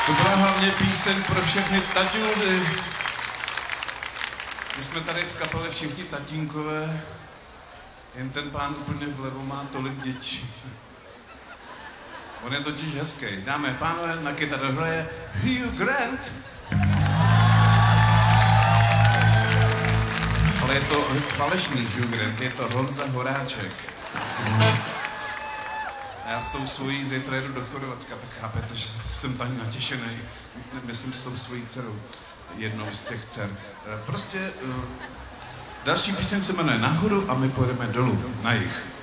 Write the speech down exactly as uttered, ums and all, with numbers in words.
To byla hlavně píseň pro všechny taťůny. My jsme tady v kapele všichni tatínkové, jen ten pán úplně vlevo má tolik dětí. On je totiž hezký. Dáme pánové, na kytaru hraje Hugh Grant. Ale je to falešný Hugh Grant, je to Honza Horáček. A já s tou svojí zítra jedu do Chorvatska, tak chápete, že jsem tak natěšený. Myslím s tou svojí dcerou, jednou z těch dcer. Prostě další píseň se jmenuje Nahoru a my pojedeme dolů, na jih.